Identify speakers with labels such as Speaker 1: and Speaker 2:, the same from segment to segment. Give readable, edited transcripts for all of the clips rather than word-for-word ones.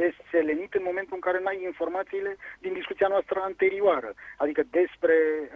Speaker 1: deselenit în momentul în care n-ai informațiile din discuția noastră anterioară, adică despre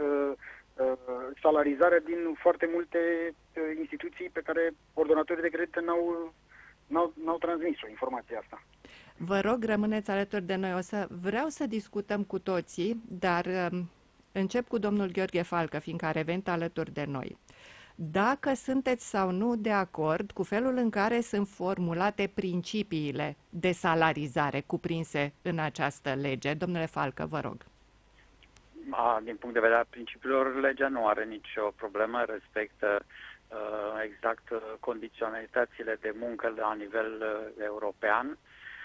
Speaker 1: salarizarea din foarte multe instituții pe care ordonatorii de credite n-au transmis-o informația asta.
Speaker 2: Vă rog, rămâneți alături de noi. Vreau să discutăm cu toții, dar încep cu domnul Gheorghe Falcă, fiindcă a revenit alături de noi. Dacă sunteți sau nu de acord cu felul în care sunt formulate principiile de salarizare cuprinse în această lege. Domnule Falcă, vă rog.
Speaker 3: Din punct de vedere al principiilor, legea nu are nicio problemă, respectă exact condiționalitățile de muncă la nivel european,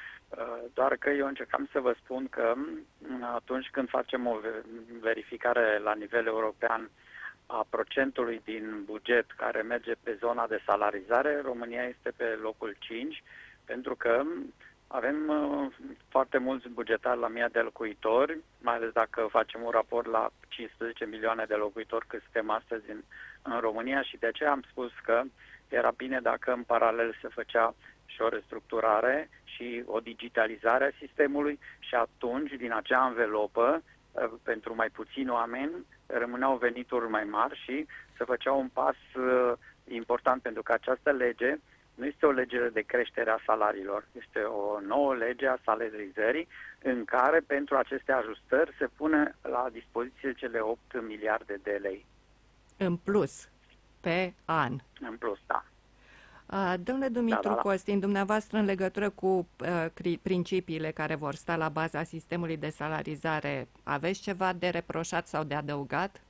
Speaker 3: doar că eu încercam să vă spun că atunci când facem o verificare la nivel european a procentului din buget care merge pe zona de salarizare, România este pe locul 5, pentru că avem foarte mulți bugetari la 1000 de locuitori, mai ales dacă facem un raport la 15 milioane de locuitori cât suntem astăzi în România, și de aceea am spus că era bine dacă în paralel se făcea și o restructurare și o digitalizare a sistemului și atunci din acea anvelopă pentru mai puțini oameni rămâneau venituri mai mari și se făcea un pas important, pentru că această lege nu este o lege de creștere a salariilor, este o nouă lege a salarizării în care pentru aceste ajustări se pune la dispoziție cele 8 miliarde de lei.
Speaker 2: În plus, pe an.
Speaker 3: În plus, da.
Speaker 2: Domnule Dumitru Costin, dumneavoastră în legătură cu principiile care vor sta la baza sistemului de salarizare, aveți ceva de reproșat sau de adăugat?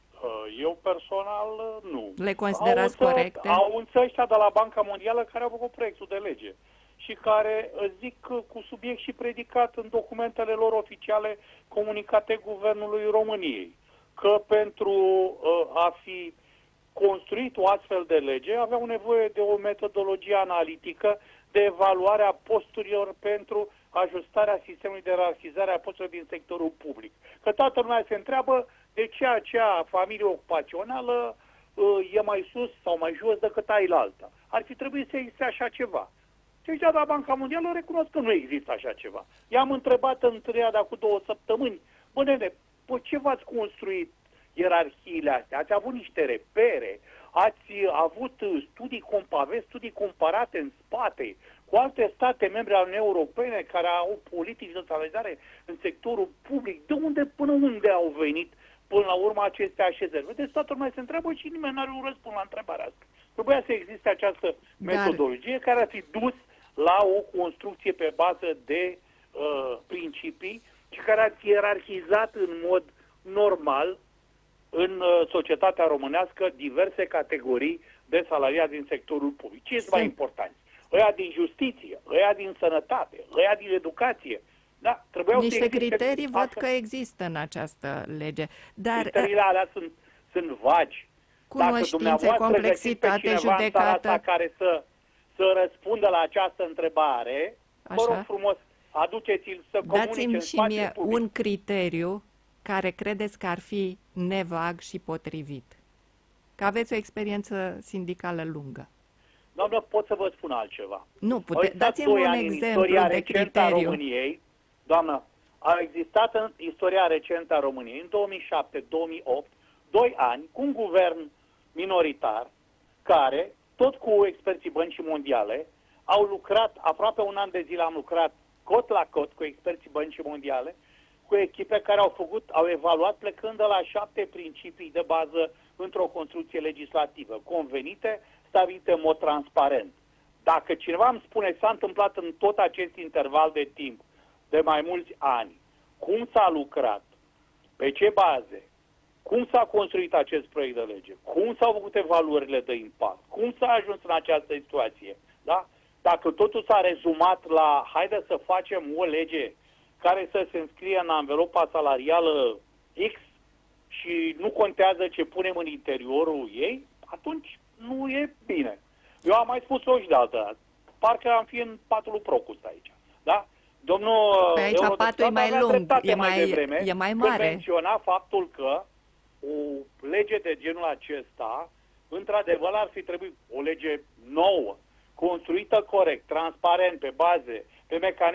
Speaker 4: Eu personal nu.
Speaker 2: Le considerați corecte?
Speaker 4: Au însă ăștia de la Banca Mondială care au făcut proiectul de lege și care zic cu subiect și predicat în documentele lor oficiale comunicate Guvernului României că pentru a fi construit o astfel de lege aveau nevoie de o metodologie analitică de evaluare a posturilor pentru ajustarea sistemului de ierarhizare a posturilor din sectorul public. Că toată lumea se întreabă de ce acea familie ocupațională e mai sus sau mai jos decât ailaltă. Ar fi trebuit să existe așa ceva. Deci de la Banca Mondială recunosc că nu există așa ceva. I-am întrebat în întâlnirea de acum 2 săptămâni, nene, ce v-ați construit ierarhiile astea? Ați avut niște repere, ați avut aveți studii comparate în spate cu alte state membre ale Uniunii Europene care au politici de salarizare în sectorul public. De unde până unde au venit până la urmă aceste așezări? Vedeți, toată lumea se întreabă și nimeni nu are un răspuns la întrebarea asta. Trebuia să existe această metodologie care ar fi dus la o construcție pe bază de principii și care ar fi ierarhizat în mod normal în societatea românească diverse categorii de salariați din sectorul public. Ce sunt mai importanți? Ăia din justiție, ăia din sănătate, ăia din educație. Da,
Speaker 2: niște criterii văd că există în această lege. Dar
Speaker 4: criteriile alea sunt vagi.
Speaker 2: Cunoștințe, complexitate, judecată.
Speaker 4: Care să răspundă la această întrebare, vă rog frumos, aduceți-l să comunice în spațiul public.
Speaker 2: Dați-mi și mie un criteriu care credeți că ar fi nevag și potrivit. Că aveți o experiență sindicală lungă.
Speaker 4: Doamnă, pot să vă spun altceva.
Speaker 2: Nu, dați-mi un exemplu de criteriu.
Speaker 4: României, doamnă, a existat în istoria recentă a României, în 2007-2008, 2 ani, cu un guvern minoritar, care, tot cu experții Băncii Mondiale, au lucrat, aproape un an de zile am lucrat cot la cot cu experții Băncii Mondiale, cu echipe care au evaluat plecând de la 7 principii de bază într-o construcție legislativă, convenite, stabilite în mod transparent. Dacă cineva îmi spune s-a întâmplat în tot acest interval de timp, de mai mulți ani, cum s-a lucrat, pe ce baze, cum s-a construit acest proiect de lege, cum s-au făcut evaluările de impact, cum s-a ajuns în această situație, da? Dacă totul s-a rezumat la haide să facem o lege care să se înscrie în anvelopa salarială X și nu contează ce punem în interiorul ei, atunci nu e bine. Eu am mai spus-o și de altă dată. Parcă am fi în patul lui Procust aici. Da? Domnul
Speaker 2: pe aici patul e mai lung, e mai mare.
Speaker 4: Menționa faptul că o lege de genul acesta, într-adevăr, ar fi trebuit o lege nouă, construită corect, transparent, pe baze, pe mecanisme